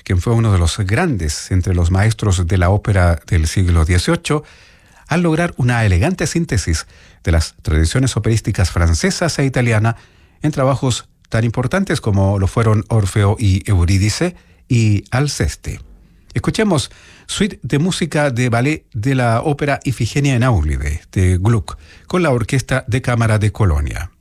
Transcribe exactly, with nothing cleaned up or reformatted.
quien fue uno de los grandes entre los maestros de la ópera del siglo dieciocho, al lograr una elegante síntesis de las tradiciones operísticas francesas e italiana en trabajos tan importantes como lo fueron Orfeo y Eurídice y Alceste. Escuchemos Suite de música de ballet de la ópera Ifigenia en Áulide de Gluck con la Orquesta de Cámara de Colonia.